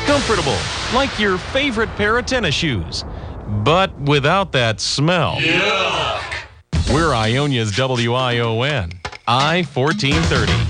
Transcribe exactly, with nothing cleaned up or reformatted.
comfortable, like your favorite pair of tennis shoes, but without that smell. Yuck! We're Ionia's W I O N, I fourteen thirty.